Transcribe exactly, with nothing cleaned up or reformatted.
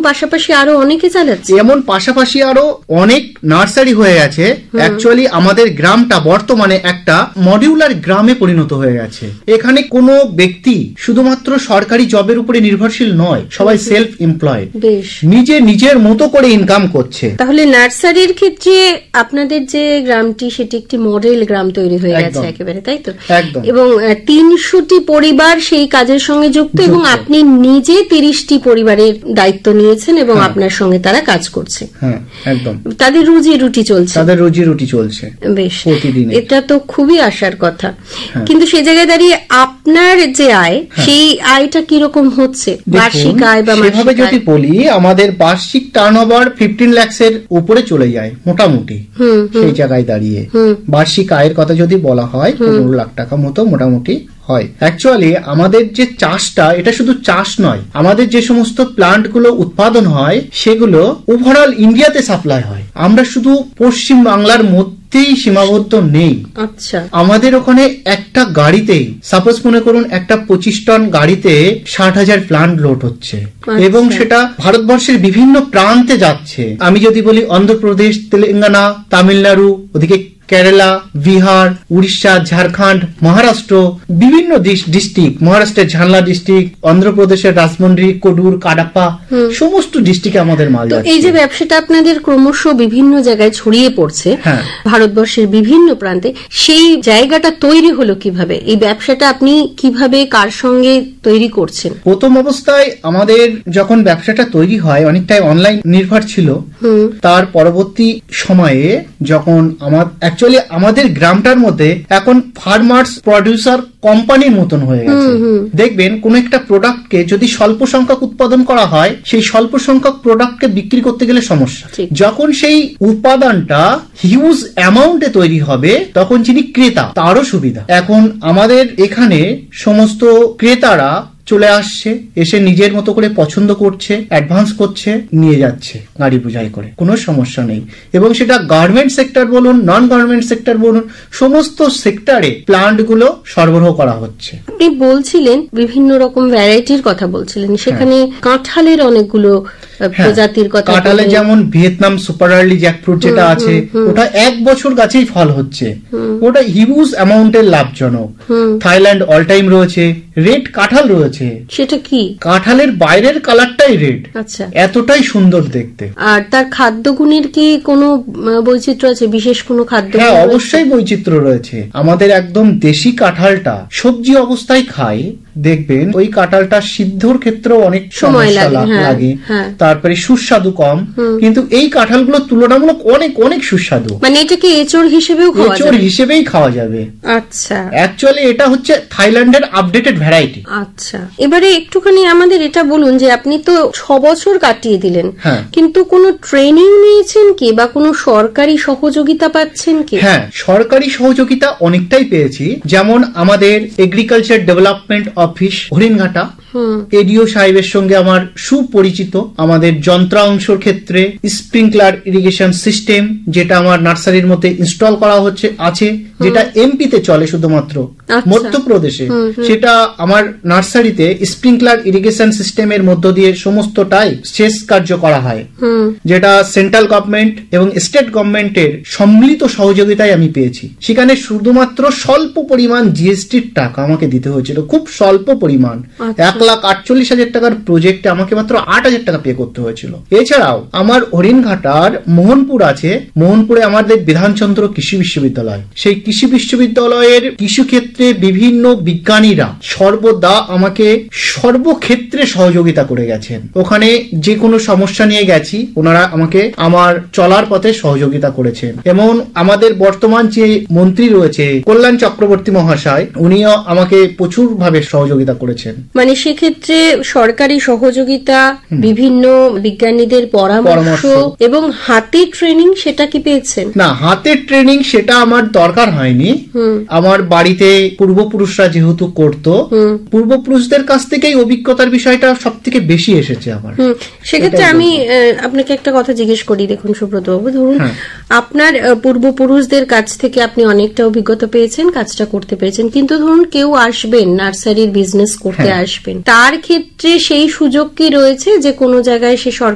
পাশাপাশি আরো অনেকে চালাচ্ছে, এমন পাশাপাশি আরো অনেক নার্সারি হয়ে গেছে। অ্যাকচুয়ালি আমাদের গ্রামটা বর্তমানে একটা মডিউলার গ্রামে পরিণত হয়ে গেছে। এখানে কোনো ব্যক্তি শুধুমাত্র সরকারি জবের উপরে নির্ভরশীল নয়, সবাই সেলফ এমপ্লয়েড, নিজে নিজের মতো করে ইনকাম করছে। তাহলে নার্সারির ক্ষেত্রে আপনাদের যে গ্রামটি সেটি একটি মডেল গ্রাম তৈরি হয়ে গেছে একেবারে, তাই তো? একদম। এবং তিনশোটি পরিবার সেই কাজের সঙ্গে যুক্ত এবং আপনি নিজে তিরিশটি পরিবারের দায়িত্ব নিয়েছেন এবং আপনার সঙ্গে তারা কাজ করছে। হ্যাঁ, একদম। তাদের রুজি রুটি চলছে, তাদের রুজি রুটি চলছে বেশ প্রতিদিন। এটা তো খুবই আশার কথা। কিন্তু সেই জায়গায় দাঁড়িয়ে আপনার যে আয়, সেই আয়টা কিরকম হচ্ছে? বার্ষিক আয় বা সেভাবে যদি বলি, আমাদের বার্ষিক টার্নওভার ফিফটিন লাখস এর উপরে চলে যায় মোটামুটি। সেই জায়গায় দাঁড়িয়ে বার্ষিক আয়ের কথা যদি বলা হয়, পনেরো লাখ টাকা মতো মোটামুটি হয়। অ্যাকচুয়ালি আমাদের যে চাষটা, এটা শুধু চাষ নয়, আমাদের যে সমস্ত প্লান্ট গুলো উৎপাদন হয় সেগুলো ওভারঅল ইন্ডিয়াতে সাপ্লাই হয়। আমরা শুধু পশ্চিম বাংলার মধ্যেই সীমাবদ্ধ নেই। আচ্ছা, আমাদের ওখানে একটা গাড়িতেই সাপোজ মনে করুন একটা পঁচিশ টন গাড়িতে ষাট হাজার প্লান্ট লোড হচ্ছে এবং সেটা ভারতবর্ষের বিভিন্ন প্রান্তে যাচ্ছে। আমি যদি বলি অন্ধ্রপ্রদেশ, তেলেঙ্গানা, তামিলনাড়ু, ওদিকে কেরালা, বিহার, উড়িষ্যা, ঝাড়খণ্ড, মহারাষ্ট্র, বিভিন্ন ডিস্ট্রিক্ট, মহারাষ্ট্রের ঝালনা ডিস্ট্রিক্ট, অন্ধ্রপ্রদেশের রাজমন্ড্রি, কোডুর, কাডাপা, সমস্ত ডিস্ট্রিক্টে আমাদের মাল যাচ্ছে। এই যে ব্যবসাটা আপনাদের ক্রমশ বিভিন্ন জায়গায় ছড়িয়ে পড়ছে ভারতবর্ষের বিভিন্ন প্রান্তে, সেই জায়গাটা তৈরি হলো কিভাবে? এই ব্যবসাটা আপনি কিভাবে, কার সঙ্গে তৈরি করছেন? প্রথম অবস্থায় আমাদের যখন ব্যবসাটা তৈরি হয় অনেকটাই অনলাইন নির্ভর ছিল। তার পরবর্তী সময়ে যখন আমার অ্যাকচুয়ালি আমাদের গ্রামটার মধ্যে এখন ফার্মার্স প্রডিউসার কোম্পানির মতন হয়ে গেছে। দেখবেন কোন একটা প্রোডাক্টকে যদি স্বল্প সংখ্যক উৎপাদন করা হয়, সেই স্বল্প সংখ্যক প্রোডাক্টকে বিক্রি করতে গেলে সমস্যা। যখন সেই উৎপাদনটা হিউজ অ্যামাউন্টে তৈরি হবে, তখন যিনি ক্রেতা তারও সুবিধা। এখন আমাদের এখানে সমস্ত ক্রেতারা চলে আসছে, এসে নিজের মতো করে পছন্দ করছে, অ্যাডভান্স করছে, নিয়ে যাচ্ছে গাড়ি বোঝাই করে, কোনো সমস্যা নেই। এবং সেটা গার্মেন্ট সেক্টর বলুন, নন গার্মেন্ট সেক্টর বলুন, সমস্ত সেক্টরে প্লান্ট গুলো সরবরাহ করা হচ্ছে। আপনি বলছিলেন বিভিন্ন রকম ভ্যারাইটির কথা বলছিলেন, সেখানে কাঁঠালের অনেকগুলো প্রজাতির কথা। কাঁঠালে যেমন ভিয়েতনাম সুপার আর্লি জ্যাকফ্রুট যেটা আছে, ওটা এক বছর গাছেই ফল হচ্ছে, ওটা হিউজ অ্যামাউন্টের লাভজনক। থাইল্যান্ড অল টাইম রয়েছে, রেড কাঁঠাল রয়েছে। সেটা কি? কাঁঠালের বাইরের কালারটাই রেড। আচ্ছা, এতটাই সুন্দর দেখতে। আর তার খাদ্য গুণের কি কোনো বৈচিত্র্য আছে, বিশেষ কোনো খাদ্য? হ্যাঁ, অবশ্যই বৈচিত্র্য রয়েছে। আমাদের একদম দেশি কাঁঠালটা সবজি অবস্থায় খায়, দেখবেন ওই কাঁঠালটা সিদ্ধর ক্ষেত্রেও অনেক সময় লাগে, তারপরে সুস্বাদু কম, কিন্তু এই কাঁঠালগুলো তুলনামূলক অনেক অনেক সুস্বাদু। মানে এটাকে এঁচড় হিসেবেও খাওয়া যাবে? এঁচড় হিসেবেই খাওয়া যাবে। আচ্ছা, অ্যাকচুয়ালি এটা হচ্ছে থাইল্যান্ডের আপডেটেড ভ্যারাইটি। আচ্ছা, এবারে একটুখানি আমাদের এটা বলুন যে আপনি তো ছ বছর কাটিয়ে দিলেন, কিন্তু কোনো ট্রেনিং নিয়েছেন কি বা কোনো সরকারি সহযোগিতা পাচ্ছেন কি? হ্যাঁ, সরকারি সহযোগিতা অনেকটাই পেয়েছি। যেমন আমাদের agriculture development office Haringhata, ADO সাহেবের সঙ্গে আমার সুপরিচিত। আমাদের যন্ত্রাংশের ক্ষেত্রে স্প্রিংকলার ইরিগেশন সিস্টেম, যেটা আমার নার্সারির মধ্যে ইনস্টল করা হচ্ছে আছে, যেটা এমপিতে চলে শুধুমাত্র, মধ্যপ্রদেশে, সেটা আমার নার্সারিতে স্প্রিংকলার ইরিগেশন সিস্টেমের মধ্য দিয়ে সমস্তটাই সেচ কার্য করা হয়, যেটা সেন্ট্রাল গভর্নমেন্ট এবং স্টেট গভর্নমেন্টের সম্মিলিত সহযোগিতায় আমি পেয়েছি। সেখানে শুধুমাত্র স্বল্প পরিমাণ জিএসটির টাকা আমাকে দিতে হয়েছিল, খুব স্বল্প পরিমাণ। এক লাখ আটচল্লিশ হাজার টাকার প্রজেক্টে আমাকে মাত্র আট হাজার টাকা পে করতে হয়েছিল। এছাড়াও আমার হরিণঘাটার মোহনপুর আছে, মোহনপুরে আমাদের বিধানচন্দ্র কৃষি বিশ্ববিদ্যালয়, সেই কৃষি বিশ্ববিদ্যালয়ের কৃষি ক্ষেত্রে বিভিন্ন বিজ্ঞানীরা সর্বদা আমাকে সর্বক্ষেত্রে সহযোগিতা করে গেছেন। ওখানে যে কোনো সমস্যা নিয়ে গেছি, ওনারা আমাকে আমার চলার পথে সহযোগিতা করেছেন। এবং আমাদের বর্তমান যে মন্ত্রী রয়েছে কল্যাণ চক্রবর্তী মহাশয়, উনিও আমাকে প্রচুর ভাবে সহযোগিতা করেছেন। মানে সেক্ষেত্রে সরকারি সহযোগিতা, বিভিন্ন বিজ্ঞানীদের পরামর্শ এবং হাতের ট্রেনিং, সেটা কি পেয়েছেন? না, হাতের ট্রেনিং সেটা আমার দরকার হয়নি। আমার বাড়িতে পূর্বপুরুষরা যেহেতু করতো, পূর্বপুরুষদের কাছ থেকেই অভিজ্ঞতার বিষয়টা সব থেকে বেশি এসেছে আমার। সেক্ষেত্রে আমি আপনাকে একটা কথা জিজ্ঞেস করি। দেখুন সুব্রত বাবু, ধরুন আপনার পূর্বপুরুষদের কাছ থেকে আপনি অনেকটা অভিজ্ঞতা পেয়েছেন, কাজটা করতে পেরেছেন, কিন্তু ধরুন কেউ আসবেন, নার্সারির বিজনেস করতে আসবেন, তার ক্ষেত্রে সেই সুযোগ কি রয়েছে যে কোনো জায়গায় সে